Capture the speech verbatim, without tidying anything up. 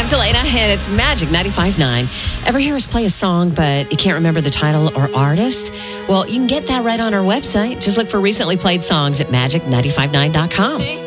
I'm Delana, and it's Magic ninety-five point nine. Ever hear us play a song, but you can't remember the title or artist? Well, you can get that right on our website. Just look for recently played songs at magic nine five nine dot com.